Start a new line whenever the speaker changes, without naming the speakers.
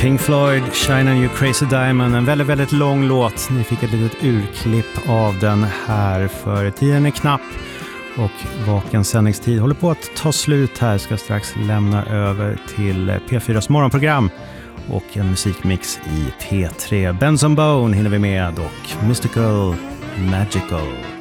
Pink Floyd, Shine on You Crazy Diamond, en väldigt, väldigt lång låt. Ni fick ett litet urklipp av den här, för tiden är knapp och Vakens sändningstid håller på att ta slut här. Ska strax lämna över till P4s morgonprogram och en musikmix i P3. Benson Bone hinner vi med och Mystical Magical.